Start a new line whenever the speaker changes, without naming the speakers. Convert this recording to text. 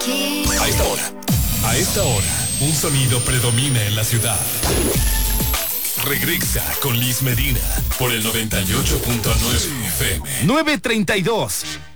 A esta hora, un sonido predomina en la ciudad. Regresa con Liz Medina por el 98.9 FM.
9:32.